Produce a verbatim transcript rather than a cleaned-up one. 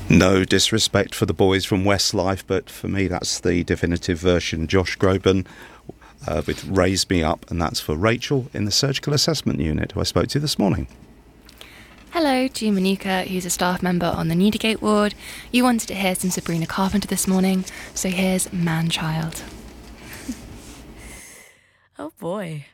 No disrespect for the boys from Westlife, but for me that's the definitive version. Josh Groban uh, with Raise Me Up, and that's for Rachel in the surgical assessment unit who I spoke to this morning. Hello to Manuka, who's a staff member on the Newdigate ward. You wanted to hear some Sabrina Carpenter this morning, so here's Man Child. Oh boy.